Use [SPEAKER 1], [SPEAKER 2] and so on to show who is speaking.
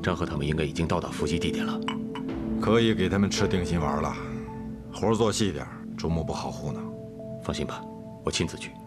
[SPEAKER 1] 张和他们应该已经到达伏击地点了。
[SPEAKER 2] 可以给他们吃定心丸了。活做细点，主母不好糊弄。
[SPEAKER 1] 放心吧，我亲自去。